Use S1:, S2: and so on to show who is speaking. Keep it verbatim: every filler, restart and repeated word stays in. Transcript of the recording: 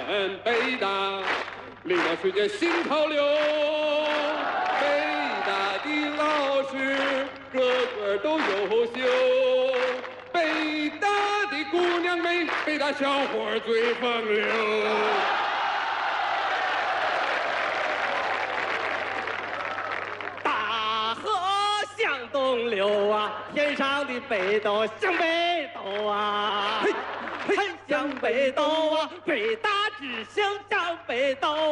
S1: 们北大，领导世界新潮流。北大的老师个个都优秀，北大的姑娘美，北大小伙最风流。
S2: 大河向东流啊，天上的北斗向北斗啊，嘿，嘿向北斗啊，北大只想向北斗。